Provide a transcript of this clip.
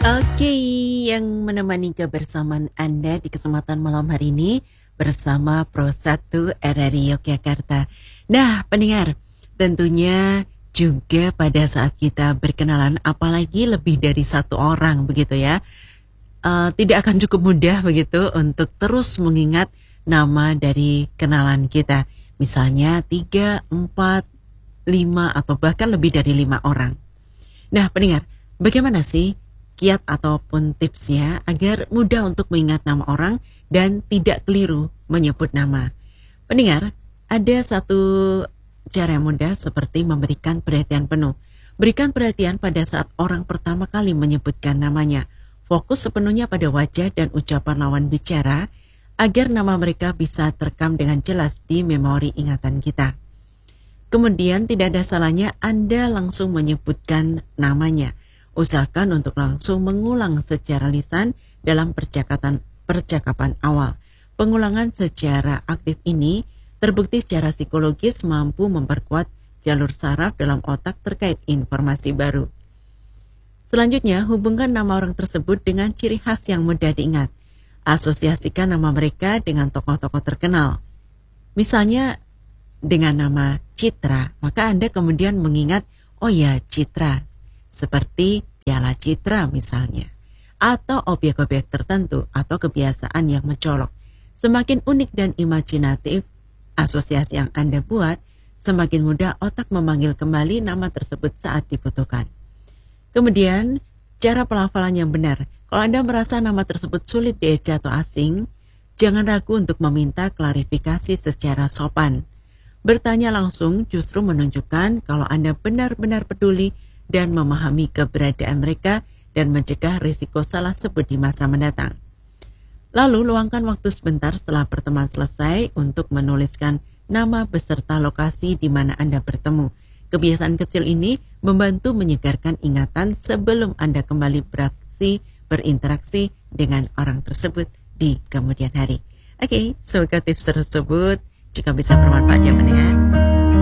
Oke, yang menemani kebersamaan Anda di kesempatan malam hari ini bersama Pro 1 RRI Yogyakarta. Nah, pendengar, tentunya juga pada saat kita berkenalan, apalagi lebih dari satu orang begitu ya, tidak akan cukup mudah begitu untuk terus mengingat nama dari kenalan kita. Misalnya 3, 4, 5, atau bahkan lebih dari 5 orang. Nah, pendengar, bagaimana sih kiat ataupun tipsnya agar mudah untuk mengingat nama orang dan tidak keliru menyebut nama? Pendengar, ada satu cara yang mudah seperti memberikan perhatian penuh. Berikan perhatian pada saat orang pertama kali menyebutkan namanya. Fokus sepenuhnya pada wajah dan ucapan lawan bicara agar nama mereka bisa terekam dengan jelas di memori ingatan kita. Kemudian tidak ada salahnya Anda langsung menyebutkan namanya. Usahakan untuk langsung mengulang secara lisan dalam percakapan awal. Pengulangan secara aktif ini terbukti secara psikologis mampu memperkuat jalur saraf dalam otak terkait informasi baru. Selanjutnya, hubungkan nama orang tersebut dengan ciri khas yang mudah diingat. Asosiasikan nama mereka dengan tokoh-tokoh terkenal. Misalnya, dengan nama Citra, maka Anda kemudian mengingat, oh ya Citra, seperti piala Citra misalnya, atau objek-objek tertentu atau kebiasaan yang mencolok. Semakin unik dan imajinatif asosiasi yang Anda buat, semakin mudah otak memanggil kembali nama tersebut saat dibutuhkan. Kemudian, cara pelafalan yang benar. Kalau Anda merasa nama tersebut sulit dieja atau asing, jangan ragu untuk meminta klarifikasi secara sopan. Bertanya langsung justru menunjukkan kalau Anda benar-benar peduli dan memahami keberadaan mereka dan mencegah risiko salah sebut di masa mendatang. Lalu luangkan waktu sebentar setelah pertemuan selesai untuk menuliskan nama beserta lokasi di mana Anda bertemu. Kebiasaan kecil ini membantu menyegarkan ingatan sebelum Anda kembali berinteraksi dengan orang tersebut di kemudian hari. Oke, semoga tips tersebut juga bisa bermanfaat ya pendengar.